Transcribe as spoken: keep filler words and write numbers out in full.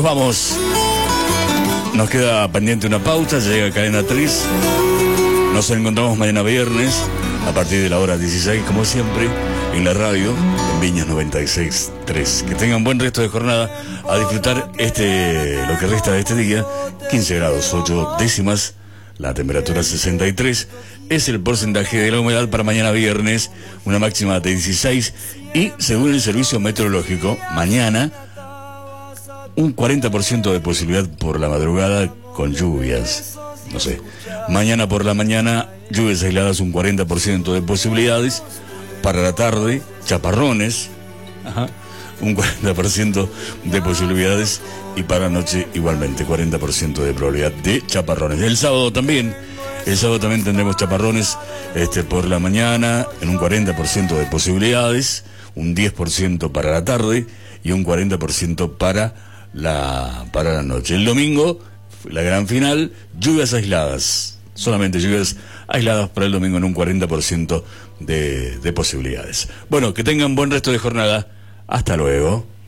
nos vamos. Nos queda pendiente una pausa, llega Cadena Tris. Nos encontramos mañana viernes, a partir de la hora dieciséis, como siempre, en la radio, en Viñas noventa y seis punto tres. Que tengan buen resto de jornada, a disfrutar este, lo que resta de este día. quince grados, ocho décimas, la temperatura sesenta y tres. Es el porcentaje de la humedad para mañana viernes, una máxima de dieciséis. Y según el servicio meteorológico, mañana un cuarenta por ciento de posibilidad por la madrugada con lluvias. No sé. Mañana por la mañana, lluvias aisladas, un cuarenta por ciento de posibilidades. Para la tarde, chaparrones. Ajá. Un cuarenta por ciento de posibilidades. Y para la noche, igualmente, cuarenta por ciento de probabilidad de chaparrones. El sábado también. El sábado también tendremos chaparrones este, por la mañana, en un cuarenta por ciento de posibilidades. Un diez por ciento para la tarde. Y un cuarenta por ciento para la, para la noche. El domingo, la gran final, lluvias aisladas. Solamente lluvias aisladas para el domingo en un cuarenta por ciento de, de posibilidades. Bueno, que tengan buen resto de jornada. Hasta luego.